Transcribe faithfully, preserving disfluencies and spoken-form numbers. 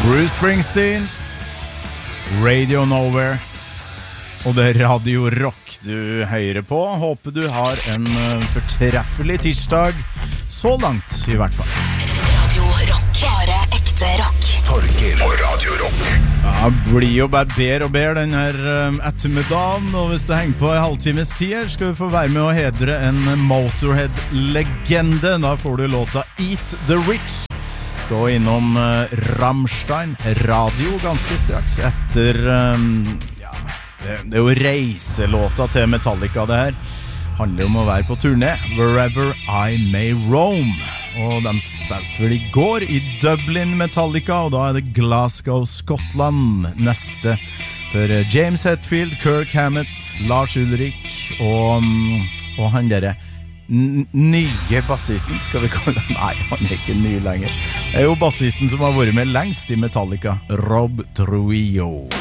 Bruce Springsteen, Radio Nowhere, og det er Radio Rock du hører på. Håper du har en fortreffelig tirsdag, så langt i hvert fall. Radio Rock, bare ekte rock. Torgil og Radio Rock. Ja, blir jo bare bedre og bedre den her ettermiddagen, og hvis du henger på en halvtimes tid her, skal du få være med å hedre en Motorhead-legende. Da får du låta Eat the Rich. Skal innom uh, Rammstein Radio ganske straks etter um, ja, det, det er jo reiselåta til Metallica det her. Handler om å være på turné Wherever I May Roam. Og de spilte vel i går i Dublin Metallica, og da er det Glasgow, Skottland neste for uh, James Hetfield, Kirk Hammett, Lars Ulrik og, um, og han derre N- nye bassisten, skal vi kalle han. Nei, han er ikke ny lenger. Det er jo bassisten som har vært med lengst i Metallica, Rob Trujillo.